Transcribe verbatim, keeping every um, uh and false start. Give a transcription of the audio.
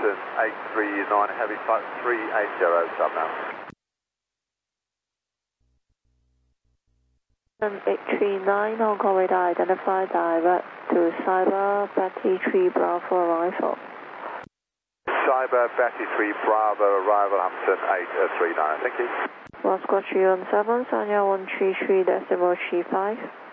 Hampton eight three nine, heavy flight three eight zero, sub now. eight three nine, Hong Kong radar identify direct to Cyber Betty three Bravo arrival. Cyber Betty three Bravo arrival Hampton eight three nine, thank you. Moscow three one seven, Sanya one three three decimal three five.